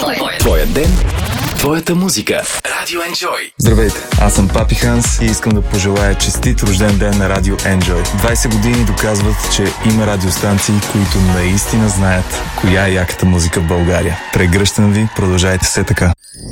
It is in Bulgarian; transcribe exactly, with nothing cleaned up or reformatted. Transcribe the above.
Твоя ден, твоята музика. Радио Enjoy. Здравейте, аз съм Папи Ханс и искам да пожелая честит рожден ден на Радио Enjoy. двайсет години доказват, че има радиостанции, които наистина знаят коя е яката музика в България. Прегръщам ви, продължайте се така.